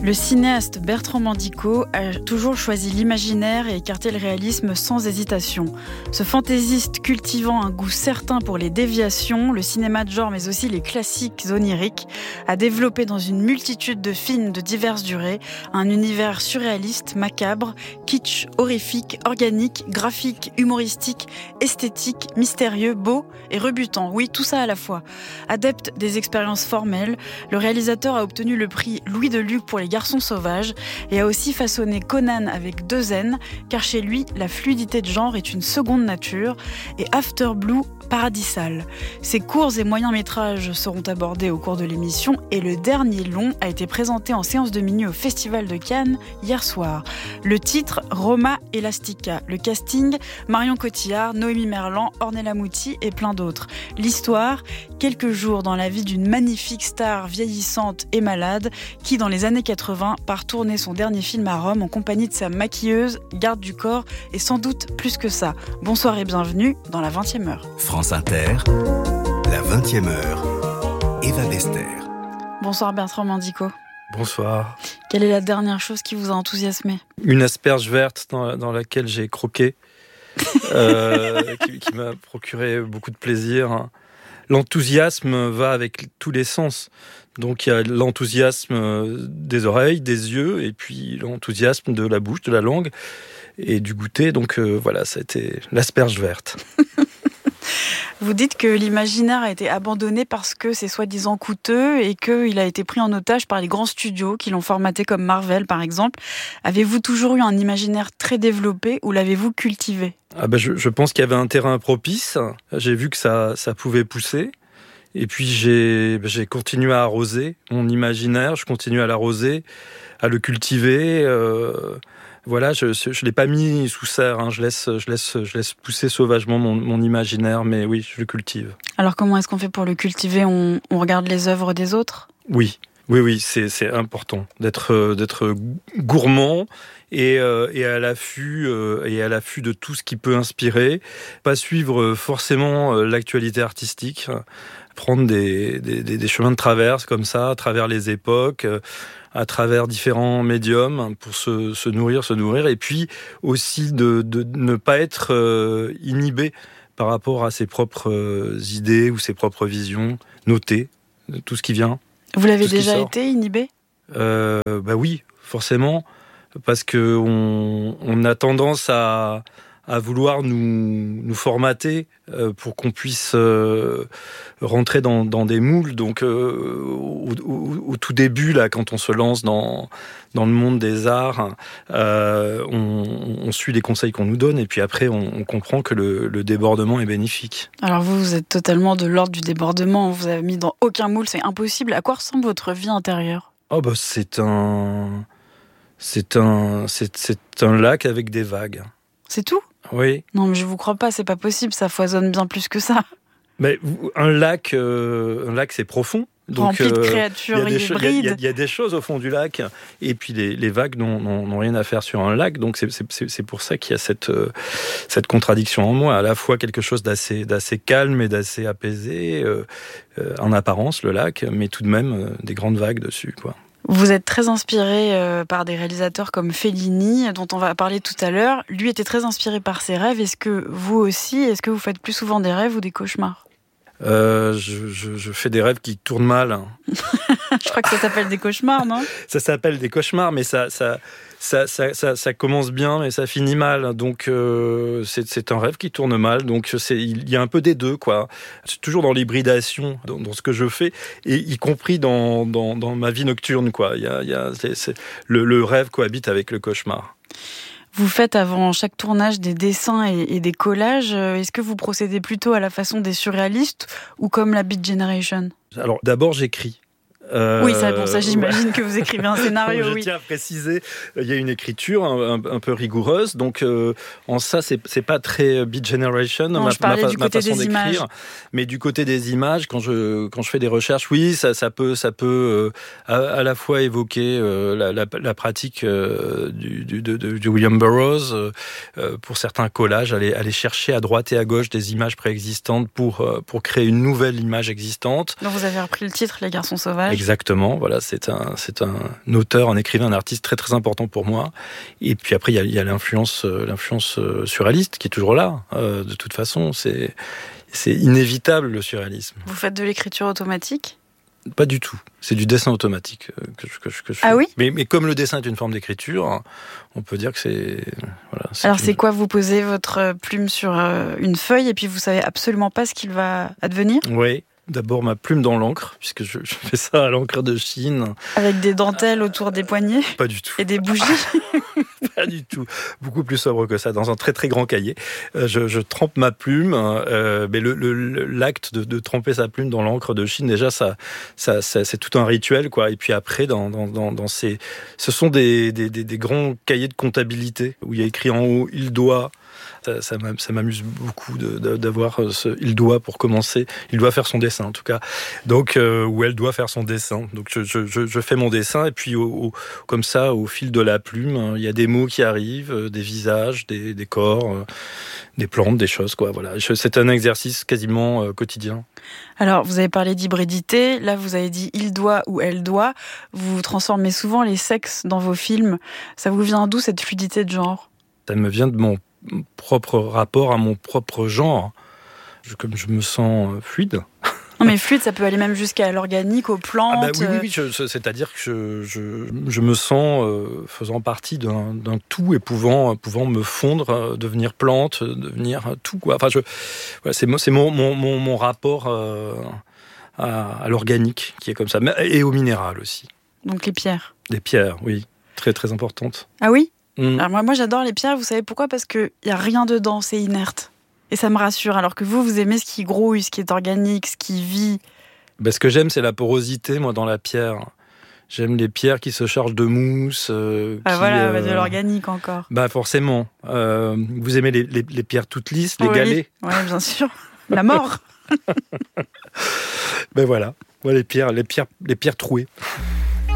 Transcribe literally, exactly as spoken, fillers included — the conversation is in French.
Le cinéaste Bertrand Mandico a toujours choisi l'imaginaire et écarté le réalisme sans hésitation. Ce fantaisiste cultivant un goût certain pour les déviations, le cinéma de genre mais aussi les classiques oniriques, a développé dans une multitude de films de diverses durées un univers surréaliste, macabre, kitsch, horrifique, organique, graphique, humoristique, esthétique, mystérieux, beau et rebutant. Oui, tout ça à la fois. Adepte des expériences formelles, le réalisateur a obtenu le prix Louis de Luc pour les Garçons sauvages et a aussi façonné Conan avec deux N, car chez lui, la fluidité de genre est une seconde nature, et After Blue paradisal. Ses courts et moyens métrages seront abordés au cours de l'émission et le dernier long a été présenté en séance de minuit au Festival de Cannes hier soir. Le titre, Roma Elastica. Le casting, Marion Cotillard, Noémie Merlan, Ornella Muti et plein d'autres. L'histoire, quelques jours dans la vie d'une magnifique star vieillissante et malade qui, dans les années quatre-vingts, part tourner son dernier film à Rome en compagnie de sa maquilleuse, garde du corps et sans doute plus que ça. Bonsoir et bienvenue dans la vingtième heure. France Inter, la vingtième heure, Eva Bester. Bonsoir Bertrand Mandico. Bonsoir. Quelle est la dernière chose qui vous a enthousiasmé ? Une asperge verte dans, dans laquelle j'ai croqué, euh, qui, qui m'a procuré beaucoup de plaisir. L'enthousiasme va avec tous les sens. Donc il y a l'enthousiasme des oreilles, des yeux, et puis l'enthousiasme de la bouche, de la langue et du goûter. Donc euh, voilà, ça a été l'asperge verte. Vous dites que l'imaginaire a été abandonné parce que c'est soi-disant coûteux et qu'il a été pris en otage par les grands studios qui l'ont formaté comme Marvel par exemple. Avez-vous toujours eu un imaginaire très développé ou l'avez-vous cultivé ? Ah ben je, je pense qu'il y avait un terrain propice. J'ai vu que ça, ça pouvait pousser. Et puis j'ai, j'ai continué à arroser mon imaginaire, je continue à l'arroser, à le cultiver. Euh, voilà, je ne l'ai pas mis sous serre, hein. je, laisse, je, laisse, je laisse pousser sauvagement mon, mon imaginaire, mais oui, je le cultive. Alors comment est-ce qu'on fait pour le cultiver ? on, on regarde les œuvres des autres ? Oui, oui, oui, c'est, c'est important d'être, d'être gourmand et, euh, et, à l'affût, euh, et à l'affût de tout ce qui peut inspirer. Pas suivre forcément l'actualité artistique, prendre des, des, des chemins de traverse comme ça, à travers les époques, à travers différents médiums pour se, se nourrir, se nourrir, et puis aussi de, de ne pas être euh, inhibé par rapport à ses propres euh, idées ou ses propres visions, noter tout ce qui vient. Vous l'avez déjà été inhibé ? euh, Bah oui, forcément, parce que on, on a tendance à à vouloir nous, nous formater euh, pour qu'on puisse euh, rentrer dans, dans des moules. Donc, euh, au, au, au tout début, là, quand on se lance dans, dans le monde des arts, euh, on, on suit les conseils qu'on nous donne et puis après, on, on comprend que le, le débordement est bénéfique. Alors vous, vous êtes totalement de l'ordre du débordement. On vous a mis dans aucun moule, c'est impossible. À quoi ressemble votre vie intérieure ? Oh bah, c'est un... C'est un, c'est, c'est un lac avec des vagues. C'est tout ? Oui. Non, mais je vous crois pas, c'est pas possible, ça foisonne bien plus que ça. Mais un lac, euh, un lac, c'est profond. Donc, rempli de créatures euh, hybrides. Il y, y, y a des choses au fond du lac, et puis les, les vagues n'ont, n'ont, n'ont rien à faire sur un lac. Donc c'est, c'est, c'est pour ça qu'il y a cette, euh, cette contradiction en moi, à la fois quelque chose d'assez, d'assez calme et d'assez apaisé, euh, euh, en apparence le lac, mais tout de même euh, des grandes vagues dessus, quoi. Vous êtes très inspiré euh, par des réalisateurs comme Fellini, dont on va parler tout à l'heure. Lui était très inspiré par ses rêves. Est-ce que vous aussi, est-ce que vous faites plus souvent des rêves ou des cauchemars ? euh, je, je, je fais des rêves qui tournent mal. Je crois que ça s'appelle des cauchemars, non ? Ça s'appelle des cauchemars, mais ça... ça... Ça, ça, ça, ça commence bien, mais ça finit mal. Donc, euh, c'est, c'est un rêve qui tourne mal. Donc, c'est, il y a un peu des deux, quoi. C'est toujours dans l'hybridation, dans, dans ce que je fais, et y compris dans, dans, dans ma vie nocturne, quoi. Il y a, il y a, c'est, c'est, le, le rêve cohabite avec le cauchemar. Vous faites avant chaque tournage des dessins et, et des collages. Est-ce que vous procédez plutôt à la façon des surréalistes ou comme la Beat Generation ? Alors, d'abord, j'écris. Euh, oui, ça, bon, ça j'imagine que vous écrivez un scénario. Je oui. tiens à préciser, il y a une écriture un, un, un peu rigoureuse, donc euh, en ça, c'est, c'est pas très Beat Generation, non, ma, je parlais ma, du ma côté façon des d'écrire. Images. Mais du côté des images, quand je, quand je fais des recherches, oui, ça, ça peut, ça peut euh, à, à la fois évoquer euh, la, la, la pratique euh, du, du, de, de, du William Burroughs, euh, pour certains collages, aller, aller chercher à droite et à gauche des images préexistantes pour, euh, pour créer une nouvelle image existante. Donc vous avez repris le titre, Les Garçons sauvages. Exactement, voilà, c'est un, c'est un auteur, un écrivain, un artiste très très important pour moi. Et puis après, il y a, il y a l'influence, l'influence surréaliste qui est toujours là. Euh, de toute façon, c'est, c'est inévitable le surréalisme. Vous faites de l'écriture automatique ? Pas du tout. C'est du dessin automatique que je, que je, que je fais. Ah oui ? mais, mais comme le dessin est une forme d'écriture, on peut dire que c'est... Voilà, c'est Alors une... c'est quoi ? Vous posez votre plume sur une feuille et puis vous savez absolument pas ce qu'il va advenir ? Oui. D'abord ma plume dans l'encre, puisque je, je fais ça à l'encre de Chine. Avec des dentelles autour des poignets ? Pas du tout. Et des bougies ? Pas du tout. Beaucoup plus sobre que ça. Dans un très très grand cahier, euh, je, je trempe ma plume. Euh, mais le, le, l'acte de, de tremper sa plume dans l'encre de Chine, déjà, ça, ça, ça c'est tout un rituel, quoi. Et puis après, dans, dans, dans, dans ces, ce sont des, des, des, des grands cahiers de comptabilité où il y a écrit en haut, il doit. Ça, ça, ça m'amuse beaucoup de, de, d'avoir ce il doit pour commencer. Il doit faire son dessin en tout cas. Donc euh, ou elle doit faire son dessin. Donc je, je, je fais mon dessin et puis au, au, comme ça au fil de la plume, hein, il y a des mots qui arrivent, des visages, des, des corps, euh, des plantes, des choses quoi. Voilà. Je, c'est un exercice quasiment euh, quotidien. Alors vous avez parlé d'hybridité. Là vous avez dit il doit ou elle doit. Vous transformez souvent les sexes dans vos films. Ça vous vient d'où cette fluidité de genre ? Ça me vient de mon propre rapport à mon propre genre. Je, comme je me sens fluide. Non mais fluide, ça peut aller même jusqu'à l'organique, aux plantes. Ah bah oui, oui, oui je, c'est-à-dire que je, je, je me sens euh, faisant partie d'un, d'un tout et pouvant, pouvant me fondre, euh, devenir plante, devenir tout. Quoi. Enfin, je, voilà, c'est, c'est mon, mon, mon, mon rapport euh, à, à l'organique qui est comme ça, et au minéral aussi. Donc les pierres. Les pierres, oui, très très importantes. Ah oui ? Mmh. Alors moi, moi j'adore les pierres, vous savez pourquoi ? Parce qu'il n'y a rien dedans, c'est inerte. Et ça me rassure, alors que vous, vous aimez ce qui grouille, ce qui est organique, ce qui vit. Ben, ce que j'aime, c'est la porosité, moi, dans la pierre. J'aime les pierres qui se chargent de mousse. Euh, ah qui, voilà, euh... de l'organique encore. Bah forcément. Euh, vous aimez les, les, les pierres toutes lisses, les oui. galets ? Oui, bien sûr. La mort. Ben voilà, ouais, les pierres, les pierres, les pierres trouées.